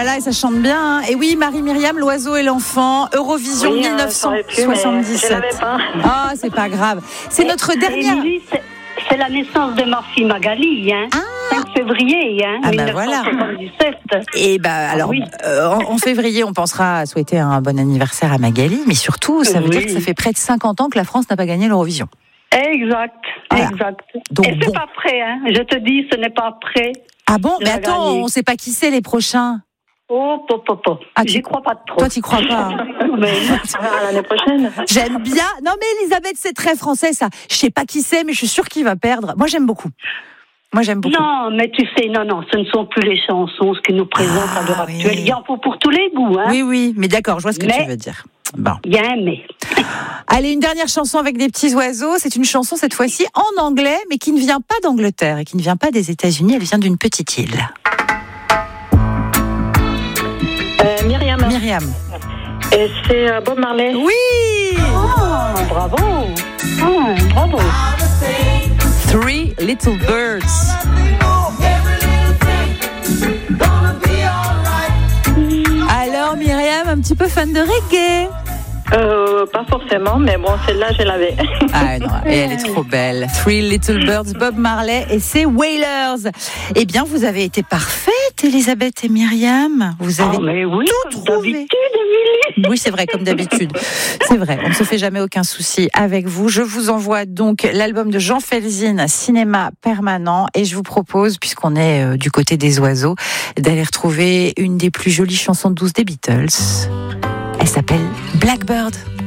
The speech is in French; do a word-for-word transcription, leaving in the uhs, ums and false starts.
là, et ça chante bien. Hein. Et oui, Marie-Myriam, l'oiseau et l'enfant, Eurovision oui, mille neuf cent soixante-dix-sept. Euh, pas. Ah, c'est pas grave. C'est et, notre dernière. Émilie, c'est, c'est la naissance de ma fille Magali, hein. Ah. cinq février, hein, ah mille bah neuf cent soixante-dix-sept. Voilà. Et bah alors, ah oui. euh, en, en février, on pensera à souhaiter un bon anniversaire à Magali, mais surtout, ça veut oui. dire que ça fait près de cinquante ans que la France n'a pas gagné l'Eurovision. Exact, voilà. exact. Donc, et c'est bon. pas prêt, hein. Je te dis, ce n'est pas prêt. Ah bon, mais attends, gagner. On ne sait pas qui c'est les prochains. Oh, pop, pop, pop. Ah, j'y crois pas trop. Toi, t'y crois pas. Hein. Mais à l'année prochaine. J'aime bien. Non, mais Elisabeth, c'est très français, ça. Je sais pas qui c'est, mais je suis sûre qu'il va perdre. Moi, j'aime beaucoup. Moi, j'aime beaucoup. Non, mais tu sais, non, non, ce ne sont plus les chansons, ce qu'ils nous présentent ah, à l'heure oui. actuelle. Il y en faut pour tous les goûts, hein. Oui, oui, mais d'accord, je vois ce que mais, tu veux dire. Bon. Il y a un mais. Allez, une dernière chanson avec des petits oiseaux. C'est une chanson, cette fois-ci, en anglais, mais qui ne vient pas d'Angleterre et qui ne vient pas des États-Unis. Elle vient d'une petite île. Euh, Myriam. Myriam. Et c'est euh, Bob Marley. Oui. Oh, bravo. Oh, bravo. Three Little Birds. Alors, Myriam, un petit peu fan de reggae? Euh, pas forcément, mais bon, celle-là, je l'avais. Ah non, et elle est trop belle. Three Little Birds, Bob Marley et ses Wailers. Eh bien, vous avez été parfaites, Elisabeth et Myriam. Vous avez oh, mais oui, tout comme trouvé. D'habitude, oui, c'est vrai, comme d'habitude. C'est vrai, on ne se fait jamais aucun souci avec vous. Je vous envoie donc l'album de Jean Felzin, Cinéma Permanent, et je vous propose, puisqu'on est euh, du côté des oiseaux, d'aller retrouver une des plus jolies chansons douces des Beatles. Elle s'appelle Blackbird.